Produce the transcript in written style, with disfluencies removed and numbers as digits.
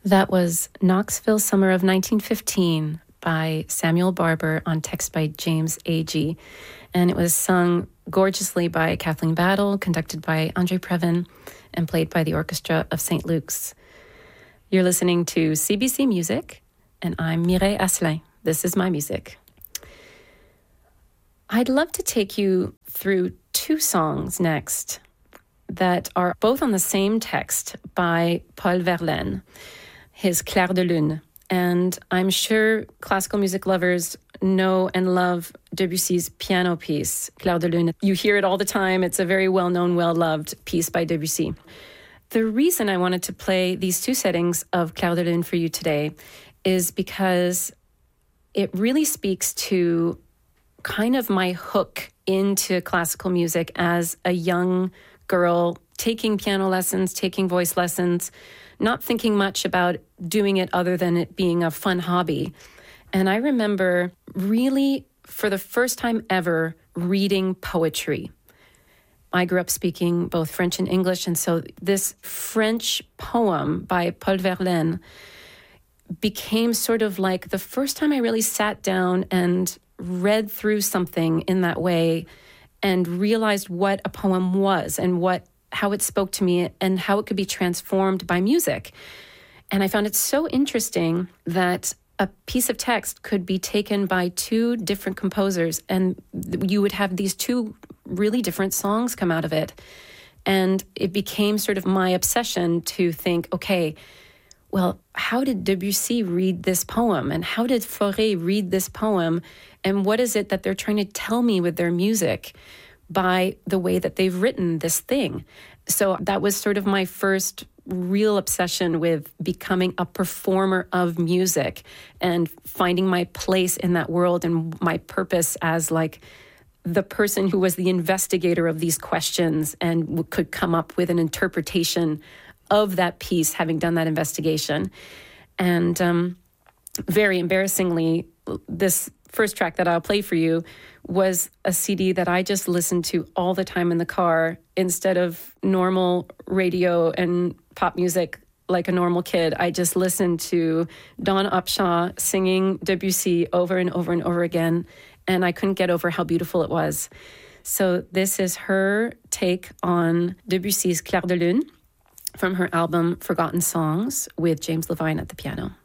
That was Knoxville Summer of 1915 by Samuel Barber on text by James Agee. And it was sung gorgeously by Kathleen Battle, conducted by Andre Previn, and played by the Orchestra of St. Luke's. You're listening to CBC Music, and I'm Mireille Asselin. This is my music. I'd love to take you through two songs next that are both on the same text by Paul Verlaine, his Clair de Lune. And I'm sure classical music lovers know and love Debussy's piano piece, Clair de Lune. You hear it all the time. It's a very well-known, well-loved piece by Debussy. The reason I wanted to play these two settings of Clair de Lune for you today is because it really speaks to kind of my hook into classical music as a young girl, taking piano lessons, taking voice lessons, not thinking much about doing it other than it being a fun hobby. And I remember really, for the first time ever, reading poetry. I grew up speaking both French and English, and so this French poem by Paul Verlaine became sort of like the first time I really sat down and read through something in that way and realized what a poem was and how it spoke to me and how it could be transformed by music. And I found it so interesting that a piece of text could be taken by two different composers and you would have these two really different songs come out of it. And it became sort of my obsession to think, okay, well, how did Debussy read this poem? And how did Fauré read this poem? And what is it that they're trying to tell me with their music by the way that they've written this thing? So that was sort of my first real obsession with becoming a performer of music and finding my place in that world and my purpose as like the person who was the investigator of these questions and could come up with an interpretation of that piece, having done that investigation. And very embarrassingly, this first track that I'll play for you was a CD that I just listened to all the time in the car instead of normal radio and pop music like a normal kid. I just listened to Dawn Upshaw singing Debussy over and over and over again, and I couldn't get over how beautiful it was. So this is her take on Debussy's Clair de Lune from her album Forgotten Songs with James Levine at the piano.